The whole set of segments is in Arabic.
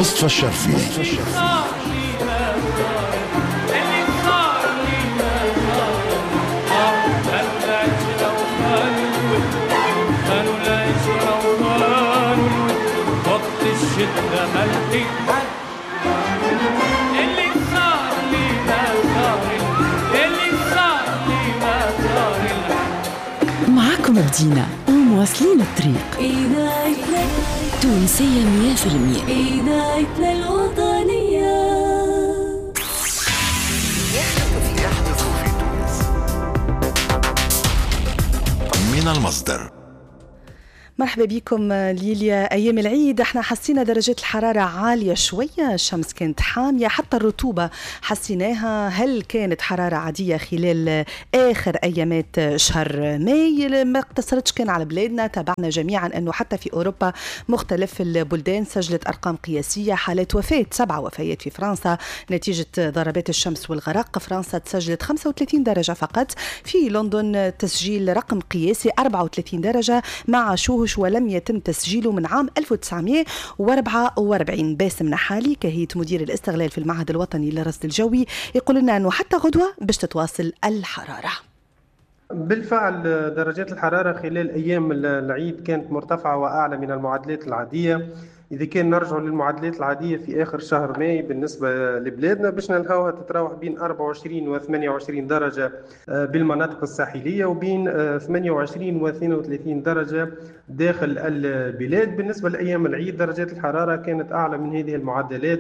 مصطفى الشرفي. معكم بدينا ومواصلين الطريق. تونسية 100%. إذاعتنا الوطنية. يحدث في تونس من المصدر. مرحبا بكم ليليا. أيام العيد احنا حسينا درجات الحرارة عالية شوية، الشمس كانت حامية، حتى الرطوبة حسيناها. هل كانت حرارة عادية خلال آخر أيامات شهر ماي؟ ما اقتصرتش كان على بلادنا، تابعنا جميعا أنه حتى في أوروبا مختلف البلدان سجلت أرقام قياسية. حالات وفاة، 7 وفيات في فرنسا نتيجة ضربات الشمس والغرق. فرنسا تسجلت 35 درجة فقط. في لندن تسجيل رقم قياسي 34 درجة مع شوهش ولم يتم تسجيله من عام 1944. باسم نحالي كهيئة مدير الاستغلال في المعهد الوطني للرصد الجوي يقول لنا أنه حتى غدوة باش تتواصل الحرارة. بالفعل درجات الحرارة خلال أيام العيد كانت مرتفعة وأعلى من المعدلات العادية. إذا كان نرجع للمعدلات العادية في آخر شهر ماي بالنسبة لبلادنا باش نلقاوها تتراوح بين 24 و 28 درجة بالمناطق الساحلية، وبين 28 و 32 درجة داخل البلاد. بالنسبة لأيام العيد درجات الحرارة كانت أعلى من هذه المعدلات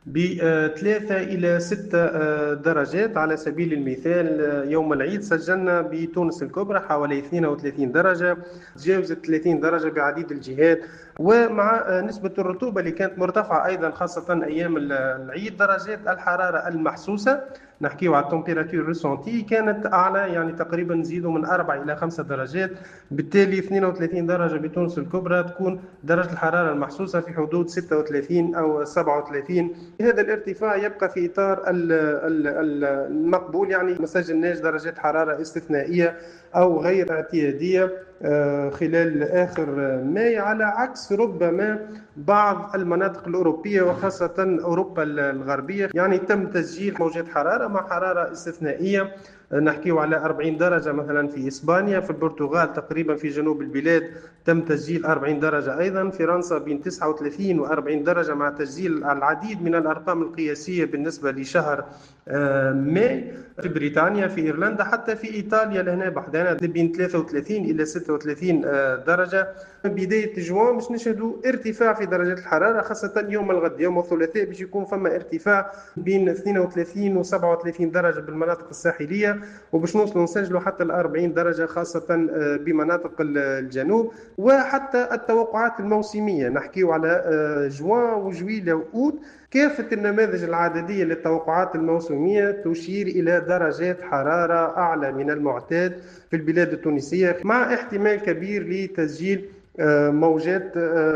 ب3 إلى 6 درجات. على سبيل المثال يوم العيد سجلنا بتونس الكبرى حوالي 32 درجة، تجاوزت 30 درجة بعديد الجهات. ومع نسبة الرطوبة اللي كانت مرتفعة أيضا خاصة أيام العيد، درجات الحرارة المحسوسة نحكيه على التمبيراتور ريسونتي كانت أعلى، يعني تقريبا نزيدوا من 4 إلى 5 درجات. بالتالي 32 درجة بتونس الكبرى تكون درجة الحرارة المحسوسة في حدود 36 أو 37. هذا الارتفاع يبقى في إطار المقبول، يعني ما سجلناش درجات حرارة استثنائية أو غير اعتيادية خلال آخر ماي، على عكس ربما بعض المناطق الأوروبية وخاصة أوروبا الغربية. يعني تم تسجيل موجات حرارة مع حرارة استثنائية، نحكيه على 40 درجة مثلا في إسبانيا، في البرتغال تقريبا في جنوب البلاد تم تسجيل 40 درجة أيضا، فرنسا بين 39 و 40 درجة مع تسجيل العديد من الأرقام القياسية بالنسبة لشهر ماي. في بريطانيا، في إيرلندا، حتى في إيطاليا لهنا بحدنا بين 33 إلى 36 درجة. بداية جوان باش نشهدوا ارتفاع في درجات الحرارة خاصة يوم الغد، يوم الثلاثاء باش يكون فما ارتفاع بين 32 و 37 درجة بالمناطق الساحلية، وباش نوصلوا نسجلوا حتى ال 40 درجة خاصة بمناطق الجنوب. وحتى التوقعات الموسمية نحكيه على جوان وجويلة وأوت، كافة النماذج العددية للتوقعات الموسمية تشير إلى درجات حرارة أعلى من المعتاد في البلاد التونسية، مع احتمال كبير لتسجيل موجات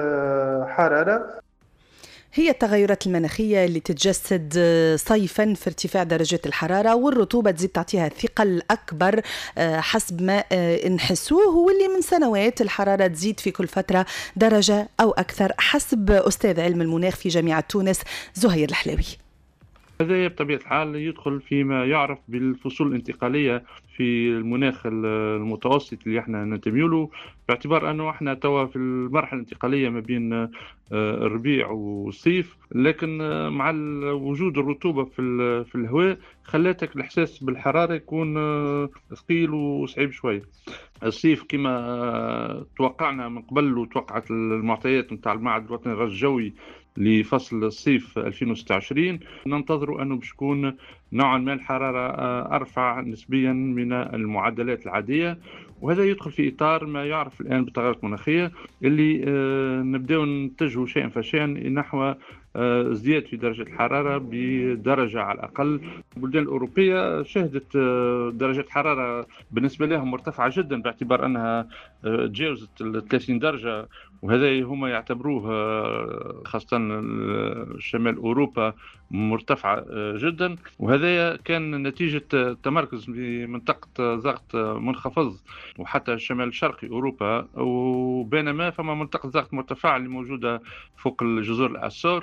حرارة. هي التغيرات المناخية اللي تتجسد صيفا في ارتفاع درجات الحرارة، والرطوبة تزيد تعطيها ثقل أكبر حسب ما نحسوه، واللي من سنوات الحرارة تزيد في كل فترة درجة أو أكثر حسب أستاذ علم المناخ في جامعة تونس زهير الحلاوي. هذا بطبيعة الحال يدخل فيما يعرف بالفصول الانتقالية في المناخ المتوسط اللي احنا ننتمي له، باعتبار انه احنا توا في المرحلة الانتقالية ما بين الربيع والصيف. لكن مع وجود الرطوبة في الهواء خلاتك الإحساس بالحرارة يكون ثقيل وصعيب شوية. الصيف كما توقعنا من قبل وتوقعت المعطيات نتاع المعهد الوطني للرصد الجوي لفصل الصيف 2026 ننتظر أنه بشكون نوعا ما الحرارة أرفع نسبيا من المعدلات العادية، وهذا يدخل في إطار ما يعرف الآن بالتغيرات المناخية اللي نبدأ نتجه شيئا فشيئا نحو ازدياد في درجة الحرارة بدرجة على الأقل. البلدان الأوروبية شهدت درجة حرارة بالنسبة لهم مرتفعة جدا باعتبار أنها تجاوزت 30 درجة، وهذا هم يعتبروه خاصة شمال أوروبا مرتفعة جدا، وهذا كان نتيجة تمركز بمنطقة ضغط منخفض وحتى الشمال الشرقي أوروبا، وبينما فما منطقة ضغط مرتفعة اللي موجودة فوق الجزر الأعصار،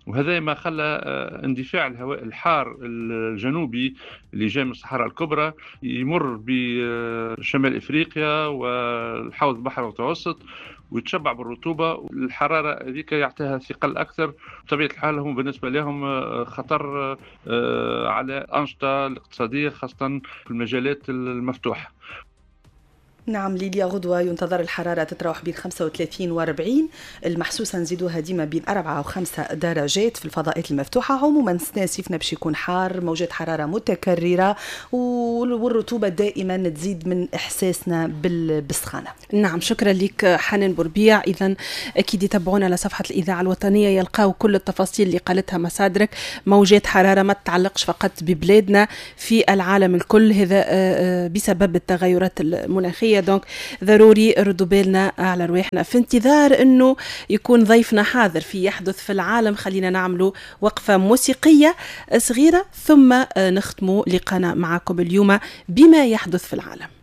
وهذا ما خلى اندفاع الهواء الحار الجنوبي اللي جاي من الصحراء الكبرى يمر بشمال إفريقيا والحوض البحر المتوسط ويتشبع بالرطوبة. الحرارة هذيك يعطيها ثقل أكثر. بطبيعة الحال هم بالنسبة لهم خطر على الأنشطة الاقتصادية خاصة في المجالات المفتوحة. نعم ليليا، غدوة ينتظر الحرارة تتراوح بين 35 و 40، المحسوسة نزيدوها ديما بين 4 و 5 درجات في الفضاءات المفتوحة. عموما السنة صيفنا باش يكون حار، موجات حرارة متكررة والرطوبة دائما تزيد من إحساسنا بالسخانة. نعم شكرا لك حنان بربيع. إذن أكيد يتابعونا على صفحة الإذاعة الوطنية يلقاو كل التفاصيل اللي قالتها مصادرك. موجات حرارة ما تتعلقش فقط ببلادنا، في العالم الكل، هذا بسبب التغيرات المناخية. دونك ضروري ردوا بالنا على رواحنا في انتظار انه يكون ضيفنا حاضر في يحدث في العالم. خلينا نعملوا وقفة موسيقية صغيرة ثم نختموا لقاءنا معكم اليوم بما يحدث في العالم.